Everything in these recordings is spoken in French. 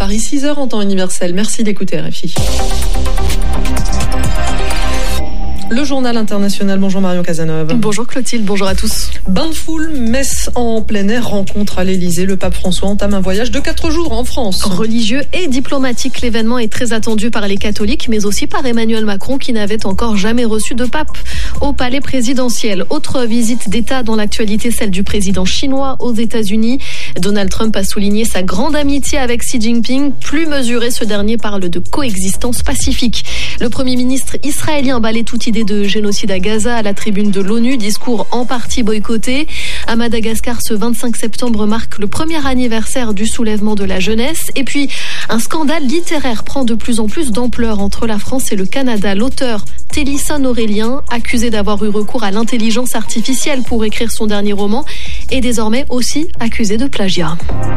Paris, 6h en temps universel. Merci d'écouter RFI. Le journal international. Bonjour Marion Cazeneuve. Bonjour Clotilde, bonjour à tous. Bain de foule, messe en plein air, rencontre à l'Elysée. Le pape François entame un voyage de 4 jours en France. Religieux et diplomatique, l'événement est très attendu par les catholiques, mais aussi par Emmanuel Macron qui n'avait encore jamais reçu de pape au palais présidentiel. Autre visite d'État dans l'actualité, celle du président chinois aux États-Unis. Donald Trump a souligné sa grande amitié avec Xi Jinping. Plus mesuré, ce dernier parle de coexistence pacifique. Le Premier ministre israélien balaie toute idée de génocide à Gaza à la tribune de l'ONU, discours en partie boycotté. À Madagascar, ce 25 septembre marque le premier anniversaire du soulèvement de la jeunesse. Et puis, un scandale littéraire prend de plus en plus d'ampleur entre la France et le Canada. L'auteur Télisson Aurélien, accusé d'avoir eu recours à l'intelligence artificielle pour écrire son dernier roman, est désormais aussi accusé de plagiat.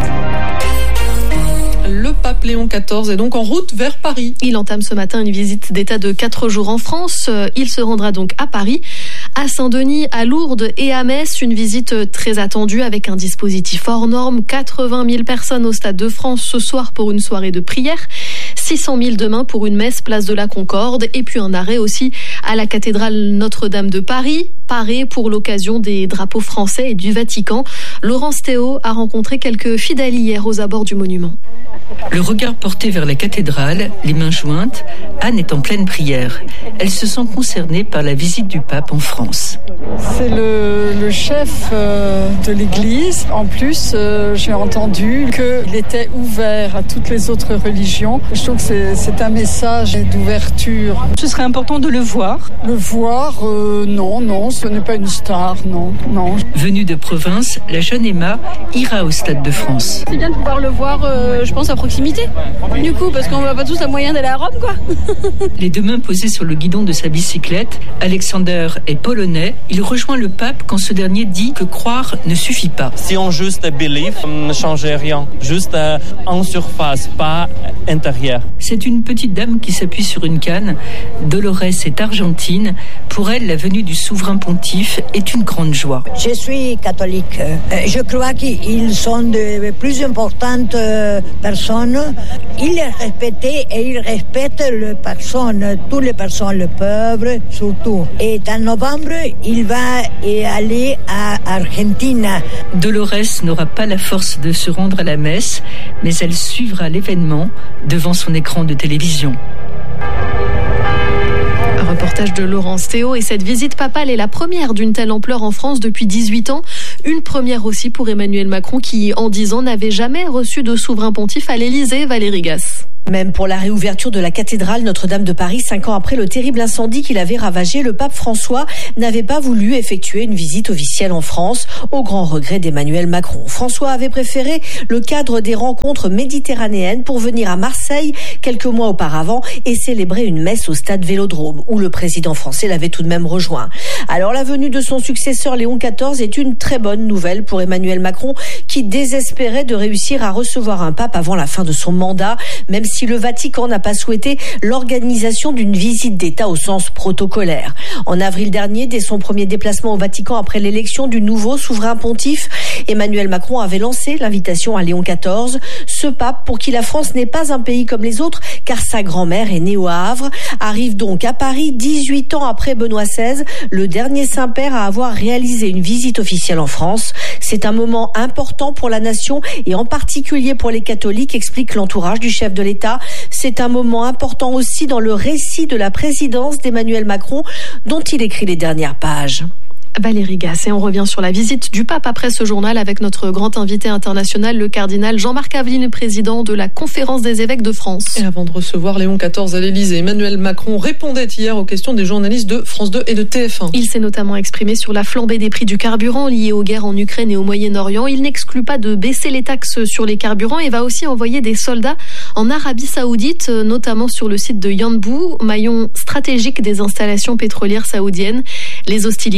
Le pape Léon XIV est donc en route vers Paris. Il entame ce matin une visite d'État de 4 jours en France. Il se rendra donc à Paris, à Saint-Denis, à Lourdes et à Metz. Une visite très attendue avec un dispositif hors norme. 80 000 personnes au Stade de France ce soir pour une soirée de prière. 600 000 demain pour une messe place de la Concorde. Et puis un arrêt aussi à la cathédrale Notre-Dame de Paris, parée pour l'occasion des drapeaux français et du Vatican. Laurence Théo a rencontré quelques fidèles hier aux abords du monument. Le regard porté vers la cathédrale, les mains jointes, Anne est en pleine prière. Elle se sent concernée par la visite du pape en France. C'est le chef de l'Église. En plus, j'ai entendu qu'il était ouvert à toutes les autres religions. Je trouve que c'est un message d'ouverture. Ce serait important de le voir. Le voir, non, ce n'est pas une star, non. Venue de province, la jeune Emma ira au Stade de France. C'est bien de pouvoir le voir, je pense, à proximité. Du coup, parce qu'on va pas tous à moyen d'aller à Rome, quoi. Les deux mains posées sur le guidon de sa bicyclette, Alexander est polonais. Il rejoint le pape quand ce dernier dit que croire ne suffit pas. Si on juste believe, ne change rien. Juste en surface, pas intérieur. C'est une petite dame qui s'appuie sur une canne. Dolores est argentine. Pour elle, la venue du souverain pontife est une grande joie. Je suis catholique. Je crois qu'ils sont de plus importantes personnes. Ils les respectent et ils respectent les personnes, toutes les personnes, le peuple surtout. Et en novembre, il va aller à Argentine. Dolores n'aura pas la force de se rendre à la messe, mais elle suivra l'événement devant son écran de télévision. Un reportage de Laurence Théo, et cette visite papale est la première d'une telle ampleur en France depuis 18 ans. Une première aussi pour Emmanuel Macron qui, en 10 ans, n'avait jamais reçu de souverain pontife à l'Élysée. Valérie Gasse. Même pour la réouverture de la cathédrale Notre-Dame de Paris, 5 ans après le terrible incendie qui l'avait ravagé, le pape François n'avait pas voulu effectuer une visite officielle en France, au grand regret d'Emmanuel Macron. François avait préféré le cadre des rencontres méditerranéennes pour venir à Marseille quelques mois auparavant et célébrer une messe au stade Vélodrome, où le président français l'avait tout de même rejoint. Alors la venue de son successeur Léon XIV est une très bonne nouvelle pour Emmanuel Macron, qui désespérait de réussir à recevoir un pape avant la fin de son mandat, même si le Vatican n'a pas souhaité l'organisation d'une visite d'État au sens protocolaire. En avril dernier, dès son premier déplacement au Vatican après l'élection du nouveau souverain pontife, Emmanuel Macron avait lancé l'invitation à Léon XIV, ce pape pour qui la France n'est pas un pays comme les autres, car sa grand-mère est née au Havre, arrive donc à Paris 18 ans après Benoît XVI, le dernier Saint-Père à avoir réalisé une visite officielle en France. C'est un moment important pour la nation et en particulier pour les catholiques, explique l'entourage du chef de l'État. C'est un moment important aussi dans le récit de la présidence d'Emmanuel Macron, dont il écrit les dernières pages. Valérie Gasse, et on revient sur la visite du pape après ce journal avec notre grand invité international, le cardinal Jean-Marc Aveline, président de la Conférence des évêques de France. Et avant de recevoir Léon XIV à l'Élysée, Emmanuel Macron répondait hier aux questions des journalistes de France 2 et de TF1. Il s'est notamment exprimé sur la flambée des prix du carburant liée aux guerres en Ukraine et au Moyen-Orient. Il n'exclut pas de baisser les taxes sur les carburants et va aussi envoyer des soldats en Arabie Saoudite, notamment sur le site de Yanbu, maillon stratégique des installations pétrolières saoudiennes. Les hostilités se sont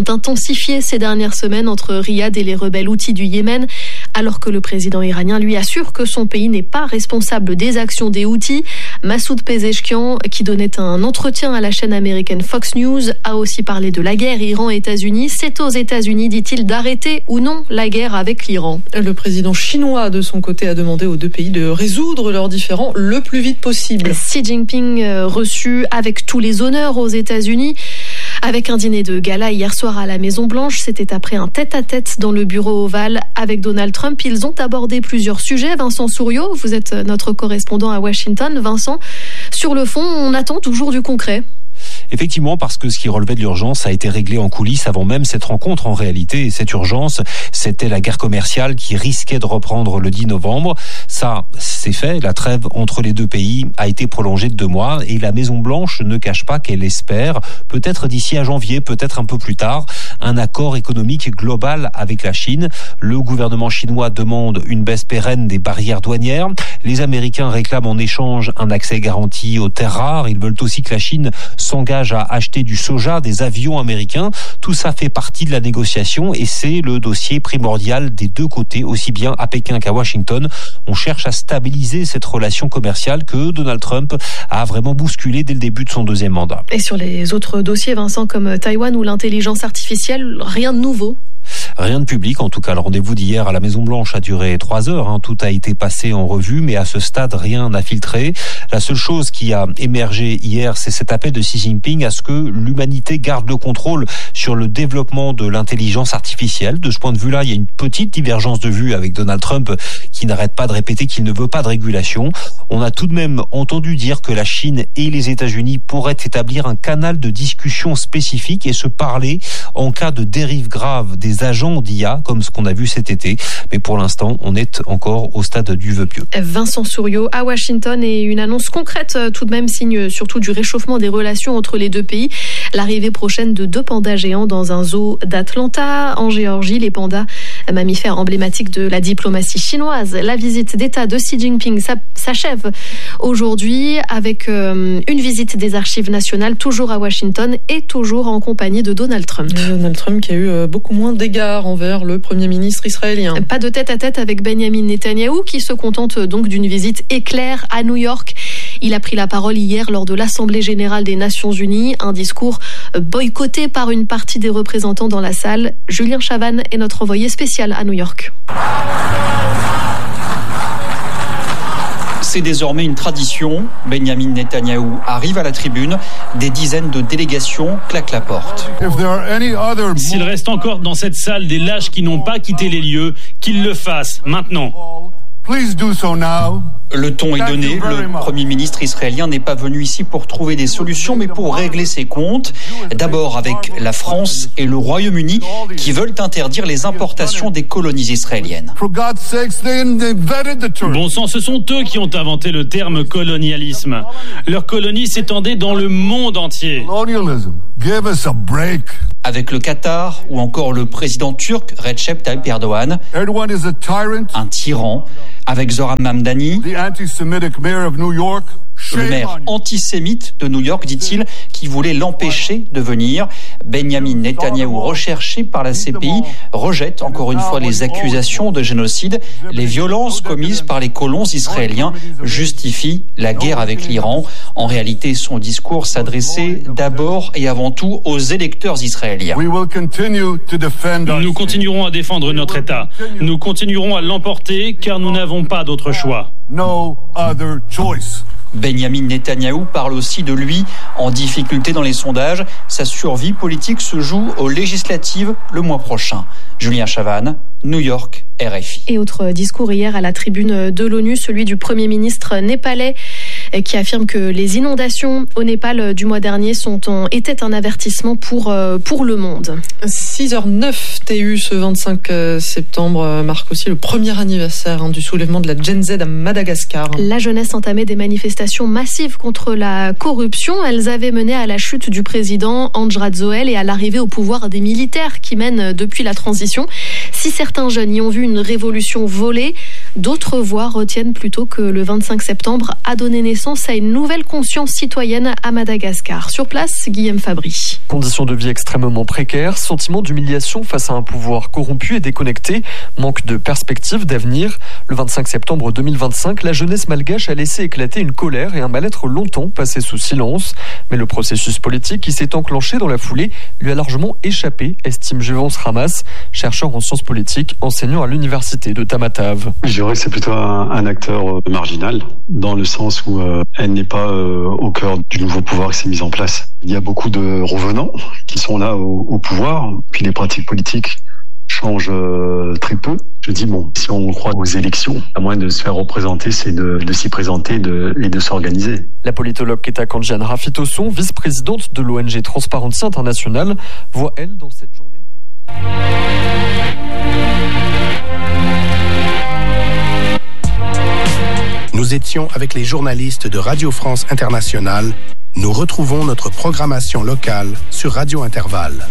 ont intensifié ces dernières semaines entre Riyad et les rebelles houthis du Yémen, alors que le président iranien lui assure que son pays n'est pas responsable des actions des Houthis. Massoud Pezeshkian, qui donnait un entretien à la chaîne américaine Fox News, a aussi parlé de la guerre Iran-États-Unis. C'est aux États-Unis, dit-il, d'arrêter ou non la guerre avec l'Iran. Le président chinois, de son côté, a demandé aux deux pays de résoudre leurs différends le plus vite possible. Xi Jinping reçu avec tous les honneurs aux États-Unis. Avec un dîner de gala hier soir à la Maison-Blanche, c'était après un tête-à-tête dans le bureau ovale avec Donald Trump. Ils ont abordé plusieurs sujets. Vincent Souriau, vous êtes notre correspondant à Washington. Vincent, sur le fond, on attend toujours du concret. Effectivement, parce que ce qui relevait de l'urgence a été réglé en coulisses avant même cette rencontre. En réalité, cette urgence, c'était la guerre commerciale qui risquait de reprendre le 10 novembre. Ça, c'est fait. La trêve entre les deux pays a été prolongée de 2 mois et la Maison-Blanche ne cache pas qu'elle espère, peut-être d'ici à janvier, peut-être un peu plus tard, un accord économique global avec la Chine. Le gouvernement chinois demande une baisse pérenne des barrières douanières. Les Américains réclament en échange un accès garanti aux terres rares. Ils veulent aussi que la Chine s'engage à acheter du soja, des avions américains. Tout ça fait partie de la négociation et c'est le dossier primordial des deux côtés, aussi bien à Pékin qu'à Washington. On cherche à stabiliser cette relation commerciale que Donald Trump a vraiment bousculée dès le début de son 2e mandat. Et sur les autres dossiers, Vincent, comme Taïwan ou l'intelligence artificielle, rien de nouveau? Rien de public, en tout cas. Le rendez-vous d'hier à la Maison-Blanche a duré 3 heures. Tout a été passé en revue, mais à ce stade, rien n'a filtré. La seule chose qui a émergé hier, c'est cet appel de Xi Jinping à ce que l'humanité garde le contrôle sur le développement de l'intelligence artificielle. De ce point de vue-là, il y a une petite divergence de vue avec Donald Trump qui n'arrête pas de répéter qu'il ne veut pas de régulation. On a tout de même entendu dire que la Chine et les États-Unis pourraient établir un canal de discussion spécifique et se parler en cas de dérive grave des agents d'IA, comme ce qu'on a vu cet été. Mais pour l'instant, on est encore au stade du vœu pieux. Vincent Souriau à Washington et une annonce concrète tout de même, signe surtout du réchauffement des relations entre les deux pays. L'arrivée prochaine de 2 pandas géants dans un zoo d'Atlanta, en Géorgie. Les pandas, mammifères emblématiques de la diplomatie chinoise. La visite d'État de Xi Jinping s'achève aujourd'hui avec une visite des archives nationales, toujours à Washington et toujours en compagnie de Donald Trump. Donald Trump qui a eu beaucoup moins d'égards envers le Premier ministre israélien. Pas de tête-à-tête avec Benyamin Netanyahou qui se contente donc d'une visite éclair à New York. Il a pris la parole hier lors de l'Assemblée générale des Nations Unies, un discours boycotté par une partie des représentants dans la salle. Julien Chavannes est notre envoyé spécial à New York. C'est désormais une tradition. Benyamin Netanyahou arrive à la tribune. Des dizaines de délégations claquent la porte. S'il reste encore dans cette salle des lâches qui n'ont pas quitté les lieux, qu'ils le fassent maintenant. Le ton est donné. Le Premier ministre israélien n'est pas venu ici pour trouver des solutions, mais pour régler ses comptes. D'abord avec la France et le Royaume-Uni qui veulent interdire les importations des colonies israéliennes. Bon sang, ce sont eux qui ont inventé le terme colonialisme. Leurs colonies s'étendaient dans le monde entier. Avec le Qatar ou encore le président turc Recep Tayyip Erdogan, un tyran. Avec Zoran Mamdani, le maire antisémite de New York, dit-il, qui voulait l'empêcher de venir. Benyamin Netanyahou, recherché par la CPI, rejette encore une fois les accusations de génocide. Les violences commises par les colons israéliens justifient la guerre avec l'Iran. En réalité, son discours s'adressait d'abord et avant tout aux électeurs israéliens. Nous continuerons à défendre notre État. Nous continuerons à l'emporter car nous n'avons pas d'autre choix. Benyamin Netanyahou parle aussi de lui en difficulté dans les sondages. Sa survie politique se joue aux législatives le mois prochain. Julien Chavannes, New York, RFI. Et autre discours hier à la tribune de l'ONU, celui du Premier ministre népalais qui affirme que les inondations au Népal du mois dernier étaient un avertissement pour le monde. 6h09 TU ce 25 septembre marque aussi le premier anniversaire du soulèvement de la Gen Z à Madagascar. La jeunesse entamait des manifestations massives contre la corruption. Elles avaient mené à la chute du président Andry Rajoelina et à l'arrivée au pouvoir des militaires qui mènent depuis la transition. Si certains Certains jeunes y ont vu une révolution volée. D'autres voix retiennent plutôt que le 25 septembre a donné naissance à une nouvelle conscience citoyenne à Madagascar. Sur place, Guillaume Fabry. Conditions de vie extrêmement précaires, sentiment d'humiliation face à un pouvoir corrompu et déconnecté, manque de perspective d'avenir. Le 25 septembre 2025, la jeunesse malgache a laissé éclater une colère et un mal-être longtemps passé sous silence. Mais le processus politique qui s'est enclenché dans la foulée lui a largement échappé, estime Juvence Ramas, chercheur en sciences politiques, enseignant à l'université de Tamatave. Je dirais que c'est plutôt un acteur marginal, dans le sens où elle n'est pas au cœur du nouveau pouvoir qui s'est mis en place. Il y a beaucoup de revenants qui sont là au pouvoir, puis les pratiques politiques changent très peu. Je dis, si on croit aux élections, à moins de se faire représenter, c'est de s'y présenter et de s'organiser. La politologue Keta Kanjan Rafitosson, vice-présidente de l'ONG Transparency International, voit, elle, dans cette journée... Nous étions avec les journalistes de Radio France Internationale. Nous retrouvons notre programmation locale sur Radio Intervalle.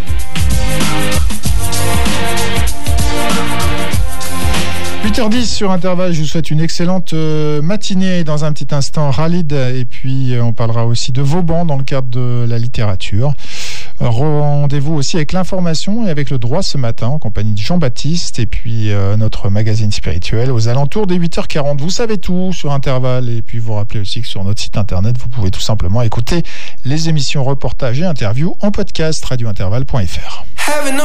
« 8h10 sur Intervalle, je vous souhaite une excellente matinée. Dans un petit instant, Khalid, et puis on parlera aussi de Vauban dans le cadre de la littérature. Rendez-vous aussi avec l'information et avec le droit ce matin en compagnie de Jean-Baptiste et puis notre magazine spirituel aux alentours des 8h40. Vous savez tout sur Intervalle et puis vous rappelez aussi que sur notre site internet, vous pouvez tout simplement écouter les émissions, reportages et interviews en podcast radiointervalle.fr.